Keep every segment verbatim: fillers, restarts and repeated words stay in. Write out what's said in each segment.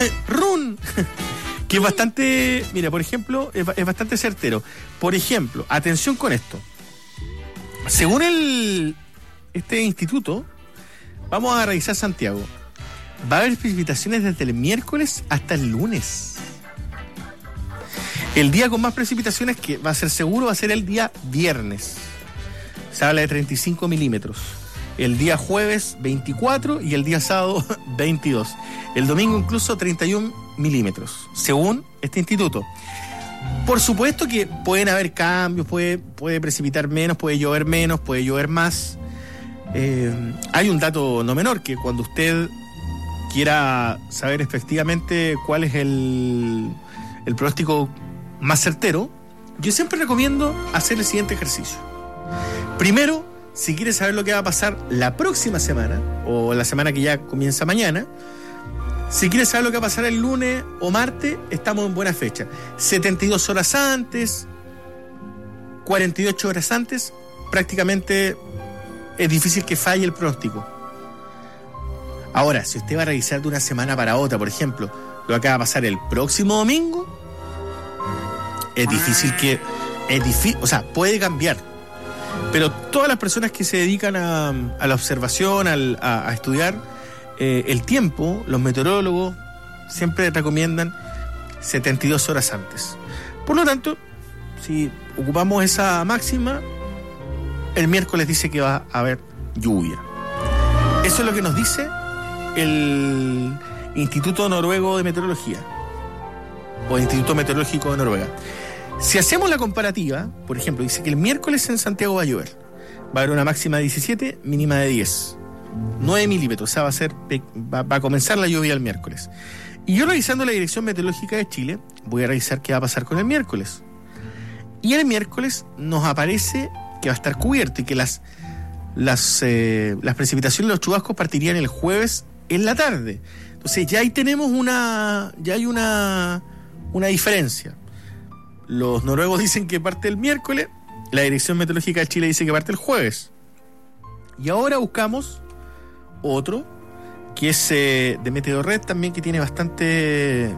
run, que es bastante, mira, por ejemplo, es, es bastante certero. Por ejemplo, atención con esto. Según el este instituto, vamos a revisar Santiago. Va a haber precipitaciones desde el miércoles hasta el lunes. El día con más precipitaciones que va a ser seguro va a ser el día viernes. Se habla de treinta y cinco milímetros. El día jueves veinticuatro y el día sábado veintidós. El domingo incluso treinta y un milímetros, según este instituto. Por supuesto que pueden haber cambios, puede, puede precipitar menos, puede llover menos, puede llover más. Eh, hay un dato no menor, que cuando usted quiera saber efectivamente cuál es el, el pronóstico más certero, yo siempre recomiendo hacer el siguiente ejercicio. Primero, si quiere saber lo que va a pasar la próxima semana, o la semana que ya comienza mañana, si quiere saber lo que va a pasar el lunes o martes, estamos en buena fecha. setenta y dos horas antes, cuarenta y ocho horas antes, prácticamente es difícil que falle el pronóstico. Ahora, si usted va a revisar de una semana para otra, por ejemplo, lo que va a pasar el próximo domingo, es difícil que... es difícil, o sea, puede cambiar. Pero todas las personas que se dedican a, a la observación, al, a, a estudiar eh, el tiempo, los meteorólogos siempre recomiendan setenta y dos horas antes. Por lo tanto, si ocupamos esa máxima, el miércoles dice que va a haber lluvia. Eso es lo que nos dice el Instituto Noruego de Meteorología, o el Instituto Meteorológico de Noruega. Si hacemos la comparativa, por ejemplo, dice que el miércoles en Santiago va a llover. Va a haber una máxima de diecisiete, mínima de diez. nueve milímetros, o sea, va a, ser, va, va a comenzar la lluvia el miércoles. Y yo, revisando la Dirección Meteorológica de Chile, voy a revisar qué va a pasar con el miércoles. Y el miércoles nos aparece que va a estar cubierto y que las, las, eh, las precipitaciones, los chubascos partirían el jueves en la tarde. Entonces ya ahí tenemos una, ya hay una, una diferencia. Los noruegos dicen que parte el miércoles, la Dirección Meteorológica de Chile dice que parte el jueves. Y ahora buscamos otro, que es eh, de Meteorred también, que tiene bastante,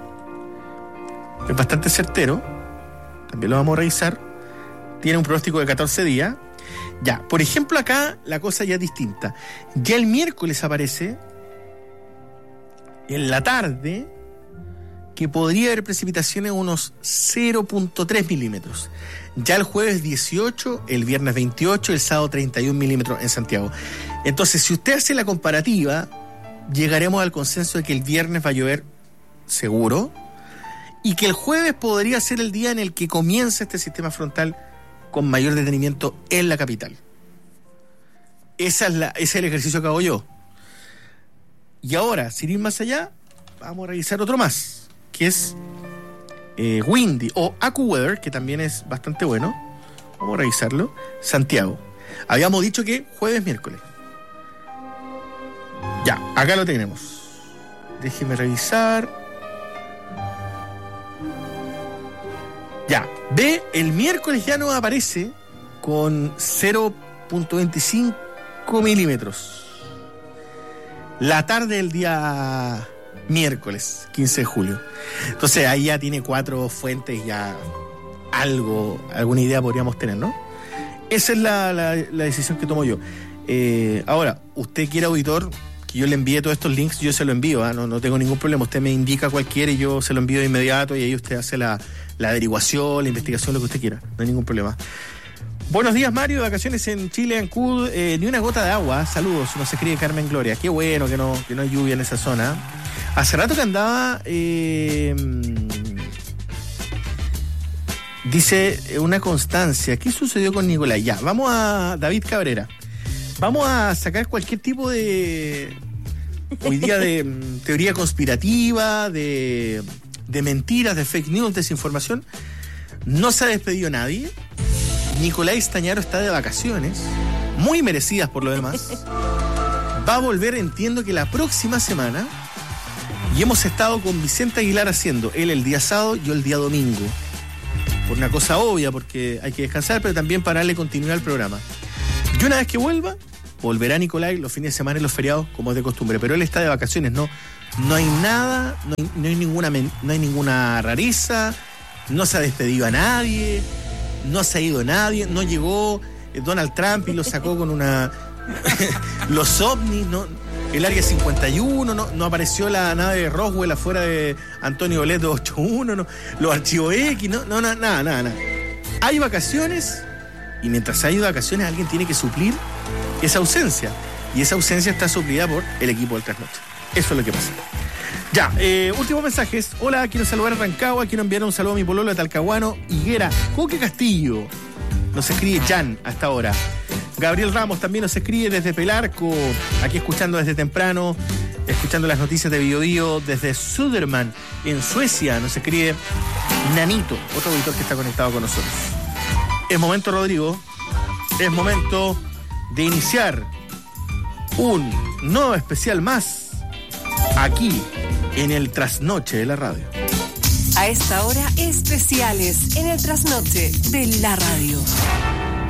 es bastante certero. También lo vamos a revisar. Tiene un pronóstico de catorce días. Ya, por ejemplo, acá la cosa ya es distinta. Ya el miércoles aparece en la tarde que podría haber precipitaciones unos cero punto tres milímetros. Ya el jueves dieciocho, el viernes veintiocho, el sábado treinta y un milímetros en Santiago. Entonces, si usted hace la comparativa, llegaremos al consenso de que el viernes va a llover seguro y que el jueves podría ser el día en el que comienza este sistema frontal con mayor detenimiento en la capital. Esa es la, ese es el ejercicio que hago yo. Y ahora, sin ir más allá, vamos a revisar otro más, que es eh, Windy o AccuWeather, que también es bastante bueno. Vamos a revisarlo. Santiago. Habíamos dicho que jueves, miércoles. Ya, acá lo tenemos. Déjeme revisar. Ya, ve, el miércoles ya nos aparece con cero punto veinticinco milímetros. La tarde del día miércoles, quince de julio. Entonces ahí ya tiene cuatro fuentes, ya algo, alguna idea podríamos tener, ¿no? Esa es la, la, la decisión que tomo yo. Eh, ahora, usted quiere, auditor, que yo le envíe todos estos links, yo se lo envío, ¿eh? no, no tengo ningún problema. Usted me indica cuál quiere y yo se lo envío de inmediato y ahí usted hace la, la averiguación, la investigación, lo que usted quiera. No hay ningún problema. Buenos días, Mario, vacaciones en Chile, Ancud, eh, ni una gota de agua, saludos, nos escribe Carmen Gloria, qué bueno que no, que no hay lluvia en esa zona. Hace rato que andaba, eh, dice una constancia, ¿qué sucedió con Nicolás? Ya, vamos a David Cabrera, vamos a sacar cualquier tipo de, hoy día de um, teoría conspirativa, de, de mentiras, de fake news, desinformación. No se ha despedido nadie. Nicolás Tañaro está de vacaciones, muy merecidas por lo demás. Va a volver, entiendo que la próxima semana, y hemos estado con Vicente Aguilar haciendo, él el día sábado, yo el día domingo. Por una cosa obvia, porque hay que descansar, pero también para darle continuidad al programa. Y una vez que vuelva, volverá Nicolás los fines de semana y los feriados, como es de costumbre. Pero él está de vacaciones, no, No hay nada, no hay, no hay ninguna no hay ninguna rareza, no se ha despedido a nadie, no se ha ido nadie, no llegó Donald Trump y lo sacó con una los ovnis, no, el área cincuenta y uno, no, no apareció la nave de Roswell afuera de Antonio Boleto ochenta y uno, no, los archivos X, no, no, nada, nada, nada. Hay vacaciones y mientras hay vacaciones alguien tiene que suplir esa ausencia y esa ausencia está suplida por el equipo del Trasnoche. Eso es lo que pasa. Ya, eh, últimos mensajes. Hola, quiero saludar a Rancagua, quiero enviar un saludo a mi pololo de Talcahuano, Higuera, Joque Castillo. Nos escribe Jan hasta ahora. Gabriel Ramos también nos escribe desde Pelarco, aquí escuchando desde temprano, escuchando las noticias de Bio Bio desde Söderman, en Suecia. Nos escribe Nanito, otro auditor que está conectado con nosotros. Es momento, Rodrigo, es momento de iniciar un nuevo especial más aquí en el Trasnoche de la Radio. A esta hora, especiales en el Trasnoche de la Radio.